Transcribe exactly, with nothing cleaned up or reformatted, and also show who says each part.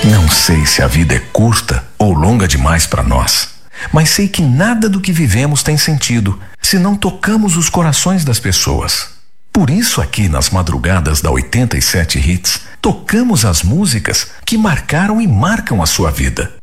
Speaker 1: Não sei se a vida é curta ou longa demais para nós, mas sei que nada do que vivemos tem sentido se não tocamos os corações das pessoas. Por isso, aqui nas madrugadas da oitenta e sete Hits, tocamos as músicas que marcaram e marcam a sua vida.